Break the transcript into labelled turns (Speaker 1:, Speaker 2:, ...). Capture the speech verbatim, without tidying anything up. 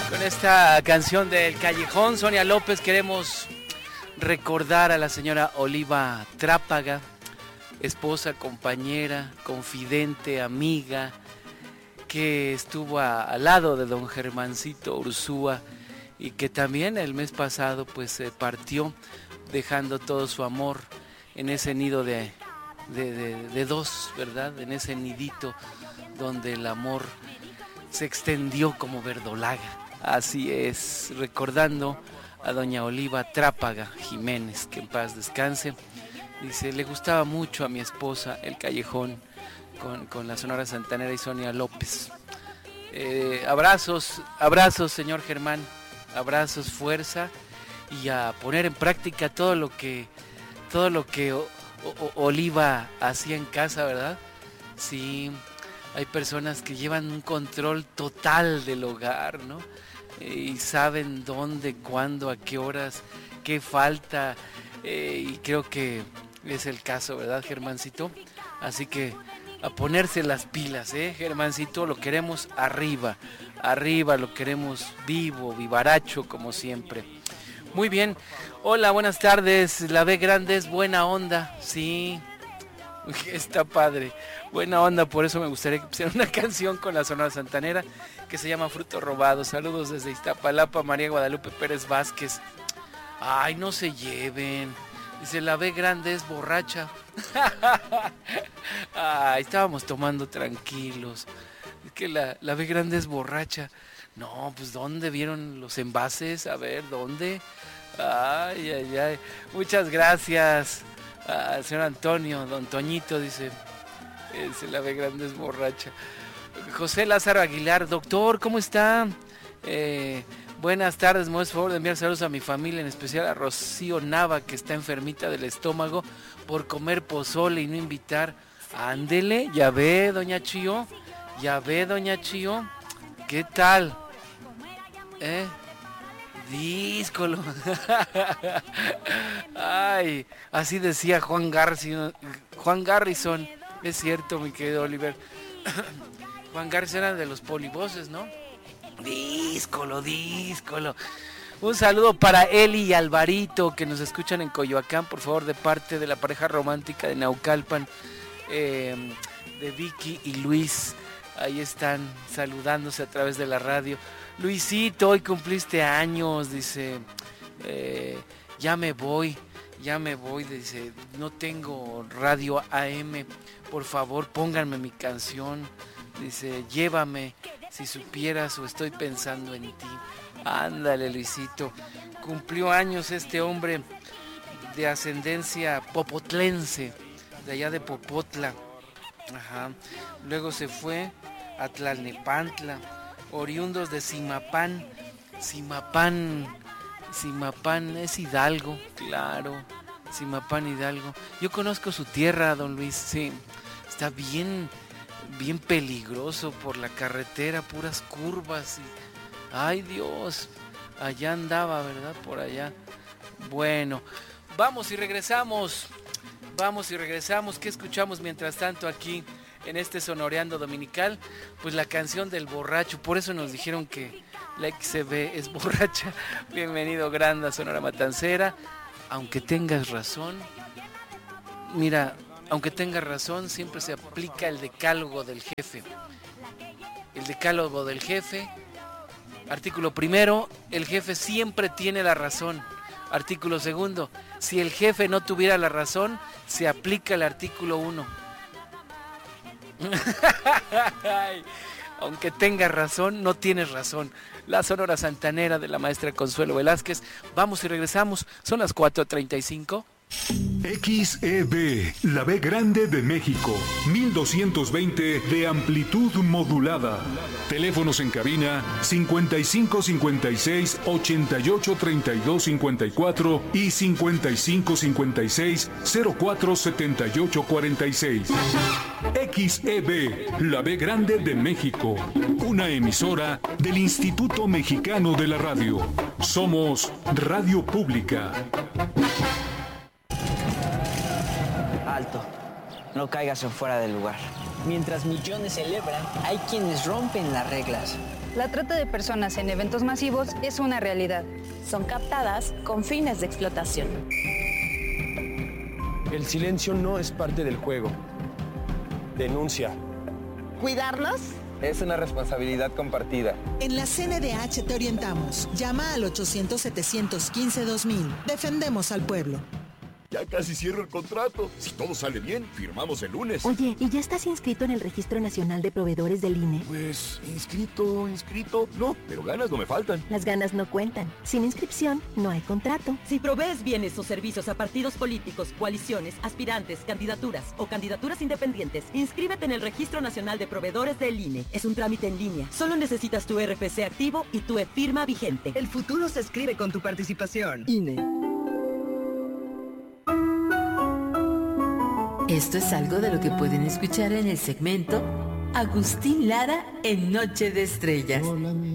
Speaker 1: Con esta canción del Callejón, Sonia López, queremos recordar a la señora Oliva Trápaga, esposa, compañera, confidente, amiga, que estuvo a, al lado de don Germancito Ursúa y que también el mes pasado pues se partió dejando todo su amor en ese nido de, de, de, de dos, ¿verdad? En ese nidito donde el amor se extendió como verdolaga. Así es, recordando a doña Oliva Trápaga Jiménez, que en paz descanse. Dice, le gustaba mucho a mi esposa el Callejón con, con la Sonora Santanera y Sonia López. Eh, abrazos, abrazos señor Germán, abrazos, fuerza y a poner en práctica todo lo que, todo lo que o, o, Oliva hacía en casa, ¿verdad? Sí, hay personas que llevan un control total del hogar, ¿no? Y saben dónde, cuándo, a qué horas, qué falta, eh, y creo que es el caso, ¿verdad, Germancito? Así que a ponerse las pilas, ¿eh, Germancito? Lo queremos arriba, arriba, lo queremos vivo, vivaracho, como siempre. Muy bien, hola, buenas tardes, la B grande es buena onda, sí, está padre, buena onda, por eso me gustaría que pusiera una canción con la Sonora Santanera, que se llama Fruto Robado. Saludos desde Iztapalapa, María Guadalupe Pérez Vázquez. Ay, no se lleven. Dice, la B grande es borracha. Ay, estábamos tomando tranquilos. Es que la, la B grande es borracha. No, pues ¿dónde vieron los envases? A ver, ¿dónde? Ay, ay, ay. Muchas gracias al señor Antonio. Don Toñito dice, dice, la B grande es borracha. José Lázaro Aguilar, doctor, ¿cómo está? Eh, buenas tardes, me hace favor de enviar saludos a mi familia, en especial a Rocío Nava, que está enfermita del estómago por comer pozole y no invitar. Ándele, ya ve, doña Chío, ya ve, doña Chío, ¿qué tal? ¿Eh? Díscolo. Ay, así decía Juan Garrison, Juan Garrison, es cierto, mi querido Oliver. Juan García era de los polivoces, ¿no? Díscolo, díscolo. Un saludo para Eli y Alvarito, que nos escuchan en Coyoacán, por favor, de parte de la pareja romántica de Naucalpan, eh, de Vicky y Luis. Ahí están saludándose a través de la radio. Luisito, hoy cumpliste años, dice, eh, ya me voy, ya me voy, dice, no tengo radio A M, por favor, pónganme mi canción. Dice, llévame, si supieras o estoy pensando en ti. Ándale, Luisito. Cumplió años este hombre de ascendencia popotlense, de allá de Popotla. Ajá. Luego se fue a Tlalnepantla, oriundos de Zimapán. Zimapán, Zimapán es Hidalgo, claro. Zimapán, Hidalgo. Yo conozco su tierra, don Luis, sí. Está bien... bien peligroso por la carretera, puras curvas y ay Dios, allá andaba, ¿verdad? Por allá. Bueno, vamos y regresamos, vamos y regresamos. ¿Qué escuchamos mientras tanto aquí en este Sonoreando Dominical? Pues la canción del borracho, por eso nos dijeron que la X C B es borracha. Bienvenido, Granda Sonora Matancera. Aunque tengas razón, mira, aunque tenga razón, siempre se aplica el decálogo del jefe. El decálogo del jefe, artículo primero, el jefe siempre tiene la razón. Artículo segundo, si el jefe no tuviera la razón, se aplica el artículo uno. Aunque tenga razón, no tienes razón. La Sonora Santanera de la maestra Consuelo Velázquez. Vamos y regresamos, son las cuatro treinta y cinco.
Speaker 2: X E B, la B grande de México, mil doscientos veinte de amplitud modulada. Teléfonos en cabina cincuenta y cinco cincuenta y seis ochenta y ocho treinta y dos cincuenta y cuatro y cincuenta y cinco cincuenta y seis cero cuatro setenta y ocho cuarenta y seis. X E B, la B grande de México, una emisora del Instituto Mexicano de la Radio. Somos Radio Pública.
Speaker 3: Alto, no caigas en fuera del lugar. Mientras millones celebran, hay quienes rompen las reglas.
Speaker 4: La trata de personas en eventos masivos es una realidad.
Speaker 5: Son captadas con fines de explotación.
Speaker 6: El silencio no es parte del juego. Denuncia.
Speaker 7: ¿Cuidarnos?
Speaker 8: Es una responsabilidad compartida.
Speaker 9: En la C N D H te orientamos. Llama al ochocientos, setecientos quince, dos mil. Defendemos al pueblo.
Speaker 10: Ya casi cierro el contrato. Si todo sale bien, firmamos el lunes.
Speaker 11: Oye, ¿y ya estás inscrito en el Registro Nacional de Proveedores del I N E?
Speaker 10: Pues, inscrito, inscrito. No, pero ganas no me faltan.
Speaker 11: Las ganas no cuentan. Sin inscripción, no hay contrato.
Speaker 12: Si provees bienes o servicios a partidos políticos, coaliciones, aspirantes, candidaturas o candidaturas independientes, inscríbete en el Registro Nacional de Proveedores del I N E. Es un trámite en línea. Solo necesitas tu R F C activo y tu e-firma vigente.
Speaker 13: El futuro se escribe con tu participación.
Speaker 12: I N E.
Speaker 14: Esto es algo de lo que pueden escuchar en el segmento Agustín Lara en Noche de Estrellas.